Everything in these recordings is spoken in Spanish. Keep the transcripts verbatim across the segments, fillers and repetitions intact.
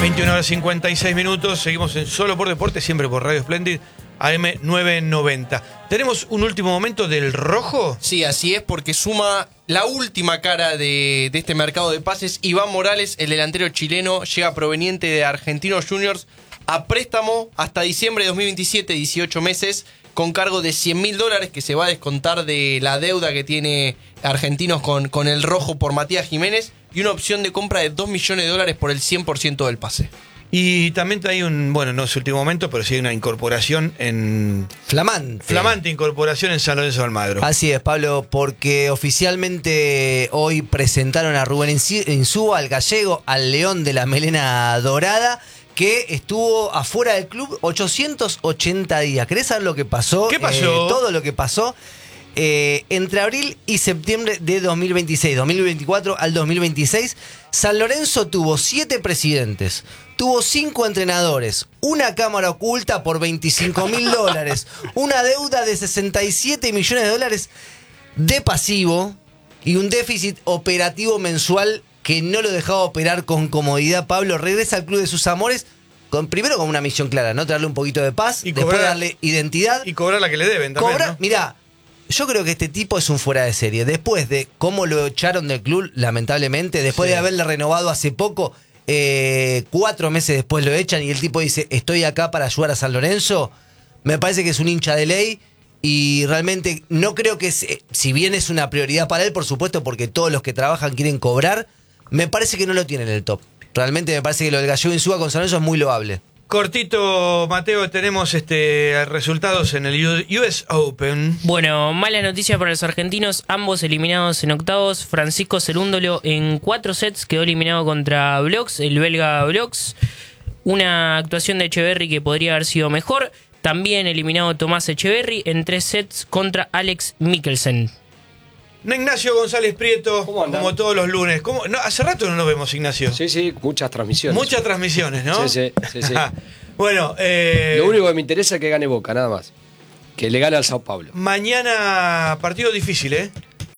veintiuna horas cincuenta y seis minutos, seguimos en Solo por Deporte, siempre por Radio Splendid, A M novecientos noventa. ¿Tenemos un último momento del rojo? Sí, así es, porque suma la última cara de, de este mercado de pases. Iván Morales, el delantero chileno, llega proveniente de Argentinos Juniors a préstamo hasta diciembre de dos mil veintisiete, dieciocho meses, con cargo de cien mil dólares que se va a descontar de la deuda que tiene Argentinos con, con el rojo por Matías Jiménez, y una opción de compra de dos millones de dólares por el cien por ciento del pase. Y también hay un, bueno, no es último momento, pero sí hay una incorporación en... Flamante. Flamante incorporación en San Lorenzo de Almagro. Así es, Pablo, porque oficialmente hoy presentaron a Rubén Insúa, al gallego, al león de la melena dorada, que estuvo afuera del club ochocientos ochenta días. ¿Querés saber lo que pasó? ¿Qué pasó? Eh, todo lo que pasó. Eh, entre abril y septiembre de dos mil veintiséis, dos mil veinticuatro al dos mil veintiséis, San Lorenzo tuvo siete presidentes, tuvo cinco entrenadores, una cámara oculta por veinticinco mil dólares, una deuda de sesenta y siete millones de dólares de pasivo y un déficit operativo mensual que no lo dejaba operar con comodidad. Pablo regresa al club de sus amores, con, primero con una misión clara, ¿no? Traerle un poquito de paz, y después cobrar, darle identidad. Y cobrar la que le deben también, Cobra, ¿no? Mirá, yo creo que este tipo es un fuera de serie. Después de cómo lo echaron del club, lamentablemente, después Sí. de haberle renovado hace poco, eh, cuatro meses después lo echan y el tipo dice, estoy acá para ayudar a San Lorenzo, me parece que es un hincha de ley y realmente no creo que, se, si bien es una prioridad para él, por supuesto, porque todos los que trabajan quieren cobrar, me parece que no lo tiene en el top. Realmente me parece que lo del gallego Insúa con San Lorenzo es muy loable. Cortito, Mateo, tenemos este resultados en el U S Open. Bueno, mala noticia para los argentinos, ambos eliminados en octavos. Francisco Cerúndolo en cuatro sets quedó eliminado contra Blox, el belga Blox. Una actuación de Echeverry que podría haber sido mejor. También eliminado Tomás Echeverry en tres sets contra Alex Mikkelsen. Ignacio González Prieto, ¿Cómo andan? como todos los lunes. ¿Cómo? No, hace rato no nos vemos, Ignacio. Sí, sí, muchas transmisiones. Muchas transmisiones, ¿no? Sí, sí, sí, sí. Bueno, eh, Lo único que me interesa es que gane Boca, nada más. Que le gane al Sao Paulo. mañana partido difícil, ¿eh?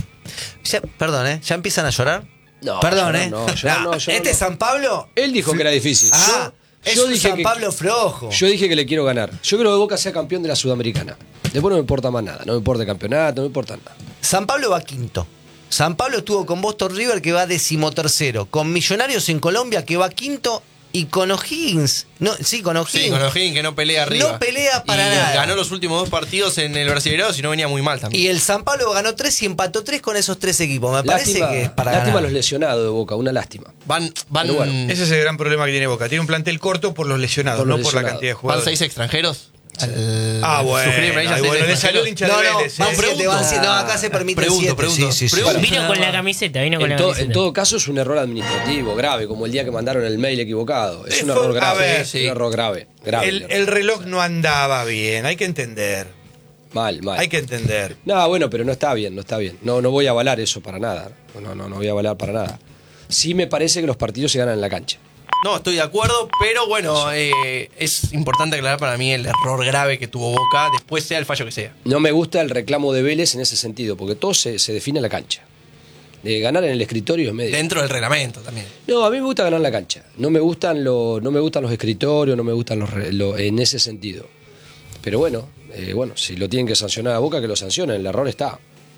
Ya, perdón, ¿eh? ¿Ya empiezan a llorar? No, Perdón, yo ¿eh? no, yo no, yo ¿Este no. San Pablo? Él dijo que era difícil. Ah, yo, es yo un dije San que, Pablo flojo. Yo dije que le quiero ganar. Yo quiero que Boca sea campeón de la Sudamericana. Después no me importa más nada. No me importa el campeonato, no me importa nada. San Pablo va quinto. San Pablo estuvo con Boston River, que va decimotercero. Con Millonarios en Colombia, que va quinto. Y con O'Higgins. No, sí, con O'Higgins. Sí, con O'Higgins, que no pelea arriba. No pelea para y nada. ganó los últimos dos partidos en el Brasileirao, si no venía muy mal también. Y el San Pablo ganó tres y empató tres con esos tres equipos. Me parece Lástima, que es para lástima ganar. los lesionados de Boca, una lástima. Van, van, Pero bueno, Ese es el gran problema que tiene Boca. Tiene un plantel corto por los lesionados, Por los no por la lesionados. cantidad de van jugadores. seis extranjeros. Al- Ah, bueno. sufrir planillas Ay, seis bueno, le extranjeros. salió el hincha de No, no, Vélez, van ¿eh? siete, van siete. No, acá se permite Pregunto, siete. pregunto. Sí, sí, sí. Pregunto. Vino con la camiseta, vino con En, la to- camiseta. en todo caso es un error administrativo grave, como el día que mandaron el mail equivocado. Es Eh, un fue- error a grave. ver, es sí. un error grave. grave El, error. el reloj no andaba bien, hay que entender. Mal, mal. Hay que entender. No, bueno, pero no está bien, no está bien. No, no voy a avalar eso para nada. No, no, no voy a avalar para nada. Sí me parece que los partidos se ganan en la cancha. No, estoy de acuerdo, pero bueno, eh, es importante aclarar para mí el error grave que tuvo Boca, después sea el fallo que sea. No me gusta el reclamo de Vélez en ese sentido, porque todo se, se define en la cancha. De ganar en el escritorio es medio. Dentro del reglamento también. No, a mí me gusta ganar en la cancha. No me gustan, lo, no me gustan los escritorios, no me gustan los, re- lo- en ese sentido. Pero bueno, eh, bueno, si lo tienen que sancionar a Boca, que lo sancionen, el error está.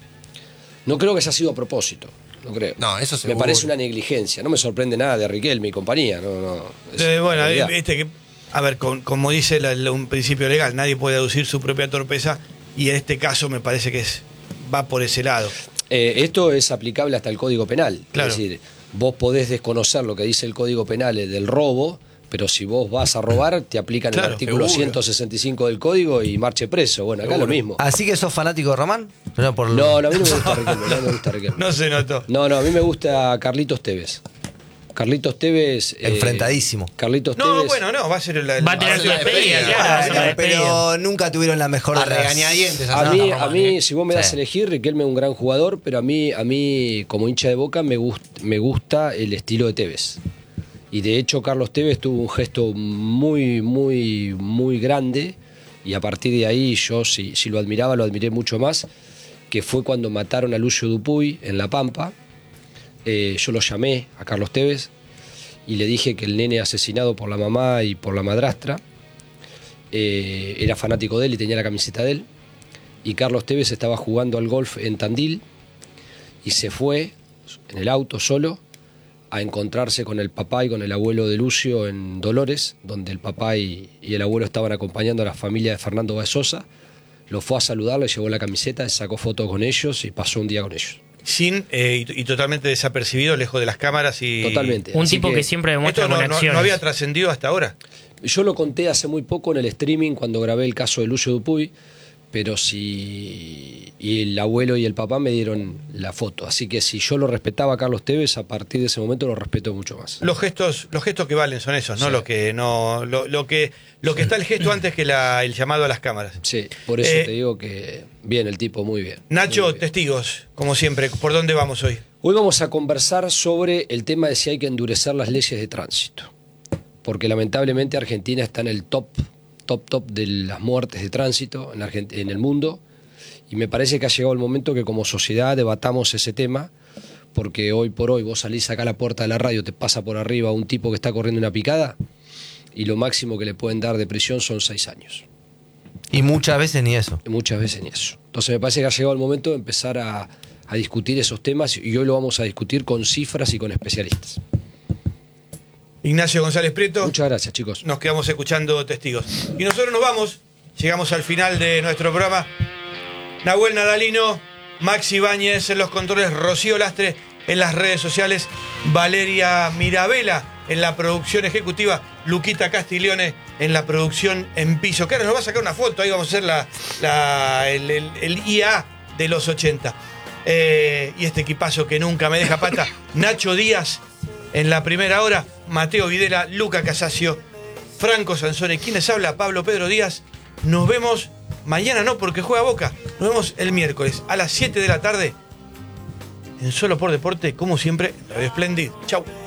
No creo que haya sido a propósito, no creo. No, eso Me seguro. parece una negligencia, no me sorprende nada de Riquelme y compañía. No, no, es Eh, bueno, una realidad. viste que, a ver, con- como dice la- la- un principio legal, nadie puede aducir su propia torpeza y en este caso me parece que es va por ese lado. Eh, esto es aplicable hasta el Código Penal. Claro. Es decir, vos podés desconocer lo que dice el Código Penal eh, del robo, pero si vos vas a robar, te aplican Claro, el artículo seguro. ciento sesenta y cinco del Código y marche preso. Bueno, acá Seguro. lo mismo. Así que sos fanático de Román. No, por No, no, a mí no me gusta Riquelme, no me gusta Riquelme. No se notó. No, no, a mí me gusta Carlitos Tevez. Carlitos Tevez. eh, Enfrentadísimo. Carlitos No, Tevez. bueno, no, va a ser el. el- Va a tener su la despedida, despedida, claro, ah, su no, despedida. Pero nunca tuvieron la mejor A de las- regañadientes. A así, mí, Román, a mí, ¿eh? si vos me das Sí. a elegir, Riquelme es un gran jugador, pero a mí, a mí como hincha de Boca, me, gust- me gusta el estilo de Tevez. Y de hecho, Carlos Tevez tuvo un gesto muy, muy, muy grande, y a partir de ahí yo, si, si lo admiraba, lo admiré mucho más, que fue cuando mataron a Lucio Dupuy en La Pampa. Eh, yo lo llamé a Carlos Tevez y le dije que el nene asesinado por la mamá y por la madrastra eh, era fanático de él y tenía la camiseta de él. Y Carlos Tevez estaba jugando al golf en Tandil y se fue en el auto solo a encontrarse con el papá y con el abuelo de Lucio en Dolores, donde el papá y, y el abuelo estaban acompañando a la familia de Fernando Báez Sosa. Lo fue a saludar, le llevó la camiseta, sacó fotos con ellos y pasó un día con ellos. Sin eh, y, y totalmente desapercibido, lejos de las cámaras y. Totalmente. Un Así tipo que, que siempre demuestra Esto no, con no- acciones. no había trascendido hasta ahora. Yo lo conté hace muy poco en el streaming cuando grabé el caso de Lucio Dupuy, pero si. Y el abuelo y el papá me dieron la foto. Así que si yo lo respetaba a Carlos Tevez, a partir de ese momento lo respeto mucho más. Los gestos, los gestos que valen son esos, no Sí. lo que no, lo, lo que lo que está el gesto antes que la, el llamado a las cámaras. Sí, por eso Eh, te digo que bien, el tipo, muy bien. Nacho, Muy bien. testigos, como siempre, ¿por dónde vamos hoy? Hoy vamos a conversar sobre el tema de si hay que endurecer las leyes de tránsito. Porque lamentablemente Argentina está en el top, top, top de las muertes de tránsito en, Argent- en el mundo. Y me parece que ha llegado el momento que como sociedad debatamos ese tema, porque hoy por hoy vos salís acá a la puerta de la radio, te pasa por arriba un tipo que está corriendo una picada y lo máximo que le pueden dar de prisión son seis años. Y muchas veces ni eso. Y muchas veces ni eso. Entonces me parece que ha llegado el momento de empezar a, a discutir esos temas y hoy lo vamos a discutir con cifras y con especialistas. Ignacio González Prieto, Muchas gracias, chicos. nos quedamos escuchando testigos. Y nosotros nos vamos, llegamos al final de nuestro programa. Nahuel Nadalino, Maxi Ibáñez en los controles, Rocío Lastre en las redes sociales, Valeria Mirabella en la producción ejecutiva, Luquita Castiglione en la producción en piso. Que ahora nos va a sacar una foto, ahí vamos a hacer la, la- el, el- el I A de los ochenta. Eh, y este equipazo que nunca me deja pata, Nacho Díaz en la primera hora, Mateo Videla, Luca Casasio, Franco Sansone, quienes habla, Pablo Pedro Díaz. Nos vemos mañana, no, porque juega Boca. Nos vemos el miércoles a las siete de la tarde en Solo por Deporte, como siempre, en Radio Splendid. Chau.